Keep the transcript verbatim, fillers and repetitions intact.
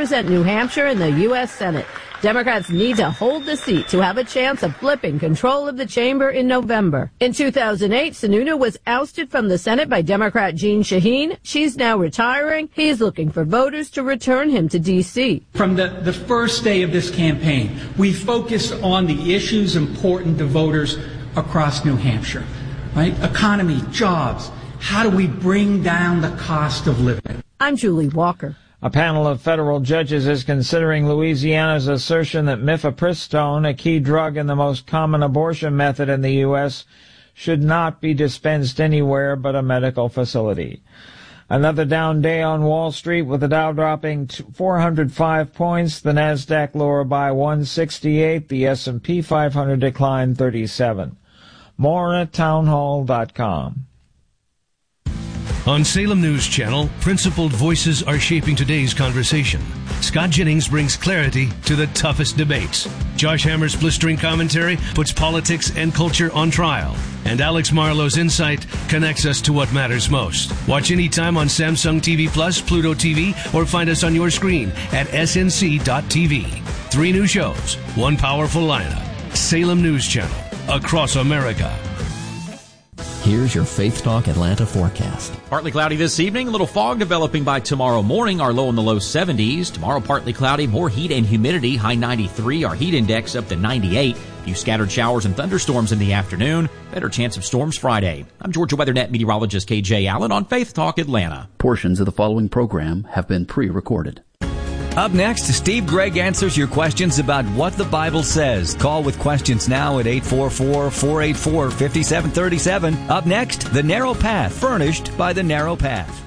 represent New Hampshire in the U S Senate. Democrats need to hold the seat to have a chance of flipping control of the chamber in November. In two thousand eight, Sununu was ousted from the Senate by Democrat Jeanne Shaheen. She's now retiring. He's looking for voters to return him to D C. From the, the first day of this campaign, we focused on the issues important to voters across New Hampshire, right? Economy, jobs. How do we bring down the cost of living? I'm Julie Walker. A panel of federal judges is considering Louisiana's assertion that mifepristone, a key drug in the most common abortion method in the U S, should not be dispensed anywhere but a medical facility. Another down day on Wall Street with the Dow dropping four hundred five points, the Nasdaq lower by one sixty-eight, the S and P five hundred declined thirty-seven. More at townhall dot com. On Salem News Channel, principled voices are shaping today's conversation. Scott Jennings brings clarity to the toughest debates. Josh Hammer's blistering commentary puts politics and culture on trial. And Alex Marlowe's insight connects us to what matters most. Watch anytime on Samsung T V Plus, Pluto T V, or find us on your screen at S N C dot T V. Three new shows, one powerful lineup. Salem News Channel, across America. Here's your Faith Talk Atlanta forecast. Partly cloudy this evening, a little fog developing by tomorrow morning, our low in the low seventies. Tomorrow partly cloudy, more heat and humidity, high ninety-three, our heat index up to ninety-eight. A few scattered showers and thunderstorms in the afternoon. Better chance of storms Friday. I'm Georgia WeatherNet meteorologist K J Allen on Faith Talk Atlanta. Portions of the following program have been pre-recorded. Up next, Steve Gregg answers your questions about what the Bible says. Call with questions now at eight four four, four eight four, five seven three seven. Up next, The Narrow Path, furnished by The Narrow Path.